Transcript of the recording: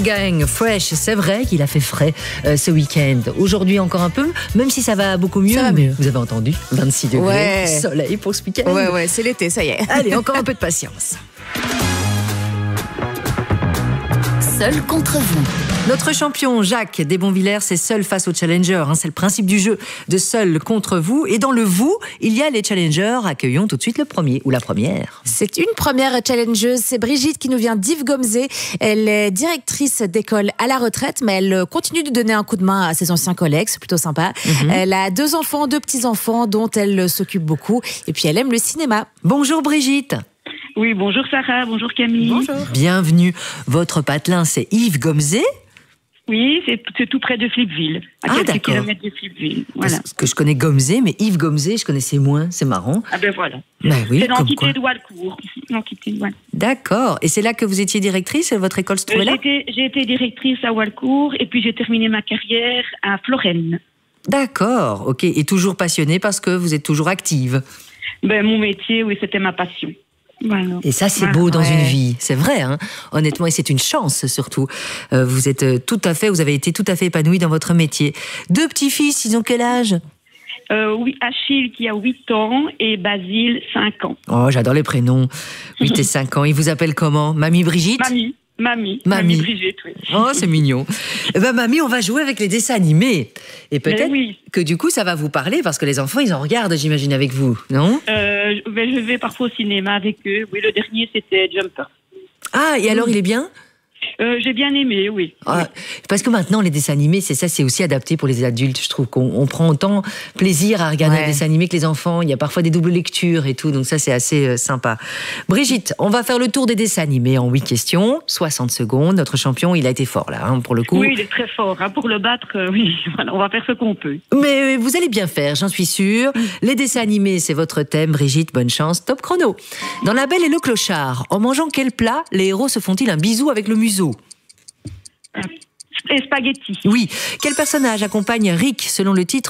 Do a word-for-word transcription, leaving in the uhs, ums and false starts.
Wolfgang Fresh, c'est vrai qu'il a fait frais euh, ce week-end. Aujourd'hui encore un peu, même si ça va beaucoup mieux. Ça va mieux. Vous avez entendu, vingt-six degrés, ouais. soleil pour ce week-end. Ouais, ouais, c'est l'été, ça y est. Allez, encore un peu de patience. Seul contre vous. Notre champion Jacques Desbonvillers est seul face aux challengers. Hein, c'est le principe du jeu, de seul contre vous. Et dans le vous, il y a les challengers. Accueillons tout de suite le premier ou la première. C'est une première challengeuse, c'est Brigitte qui nous vient d'Yves Gomzé. Elle est directrice d'école à la retraite, mais elle continue de donner un coup de main à ses anciens collègues, c'est plutôt sympa. Mm-hmm. Elle a deux enfants, deux petits-enfants dont elle s'occupe beaucoup. Et puis elle aime le cinéma. Bonjour Brigitte. Oui, bonjour Sarah, bonjour Camille. Bonjour. Bienvenue. Votre patelin, c'est Yves Gomzé. Oui, c'est, c'est tout près de Flipville, à ah, quelques d'accord. kilomètres de Flipville. Voilà. Parce que je connais Gomzé, mais Yves Gomzé, je connaissais moins, c'est marrant. Ah ben voilà. Ben oui, c'est l'entité de Walcourt. L'entité de Walcourt. D'accord. Et c'est là que vous étiez directrice, votre école se trouvait euh, là j'ai, été, j'ai été directrice à Walcourt et puis j'ai terminé ma carrière à Florenne. D'accord, ok. Et toujours passionnée parce que vous êtes toujours active. Ben, mon métier, oui, c'était ma passion. Voilà. Et ça, c'est voilà. beau dans ouais. une vie, c'est vrai, hein, honnêtement, et c'est une chance surtout. Euh, vous êtes tout à fait, vous avez été tout à fait épanouie dans votre métier. Deux petits-fils, ils ont quel âge ? euh, Oui, Achille qui a huit ans et Basile cinq ans. Oh, j'adore les prénoms. huit et cinq ans. Ils vous appellent comment ? Mamie Brigitte ? Mamie. Mamie. Mamie. Mamie Brigitte, oui. Oh, c'est mignon. Eh ben, mamie, on va jouer avec les dessins animés. Et peut-être oui. que du coup, ça va vous parler parce que les enfants, ils en regardent, j'imagine, avec vous, non ? euh, ben, Je vais parfois au cinéma avec eux. Oui, le dernier, c'était Jumper. Ah, et alors, il est bien ? Euh, j'ai bien aimé, oui. Ah, parce que maintenant, les dessins animés, c'est ça, c'est aussi adapté pour les adultes. Je trouve qu'on on prend autant plaisir à regarder ouais. un dessin animé que les enfants. Il y a parfois des doubles lectures et tout, donc ça, c'est assez euh, sympa. Brigitte, on va faire le tour des dessins animés en huit questions, soixante secondes. Notre champion, il a été fort là, hein, pour le coup. Oui, il est très fort. Hein, pour le battre, euh, oui, voilà, on va faire ce qu'on peut. Mais vous allez bien faire, j'en suis sûre. Les dessins animés, c'est votre thème. Brigitte, bonne chance. Top chrono. Dans La Belle et le Clochard, en mangeant quel plat les héros se font-ils un bisou avec le museau ? Et spaghetti. Oui. Quel personnage accompagne Rick selon le titre d'une série ?